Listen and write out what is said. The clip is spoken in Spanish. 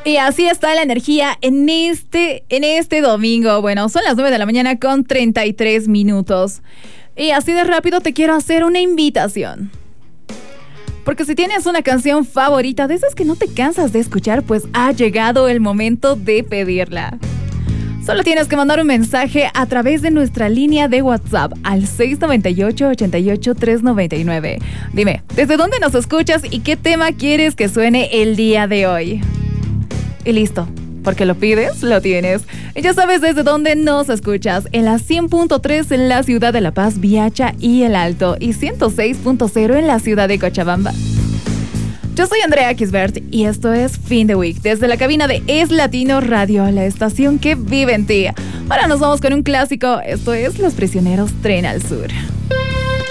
Y así está la energía en este domingo. Bueno, son las 9 de la mañana con 33 minutos. Y así de rápido te quiero hacer una invitación. Porque si tienes una canción favorita de esas que no te cansas de escuchar, pues ha llegado el momento de pedirla. Solo tienes que mandar un mensaje a través de nuestra línea de WhatsApp al 698-88-399. Dime, ¿desde dónde nos escuchas y qué tema quieres que suene el día de hoy? Y listo, porque lo pides, lo tienes. Y ya sabes desde dónde nos escuchas. En la 100.3 en la ciudad de La Paz, Viacha y El Alto. Y 106.0 en la ciudad de Cochabamba. Yo soy Andrea Kisbert y esto es Fin de Week desde la cabina de Es Latino Radio, la estación que vive en ti. Ahora nos vamos con un clásico, esto es Los Prisioneros Tren al Sur.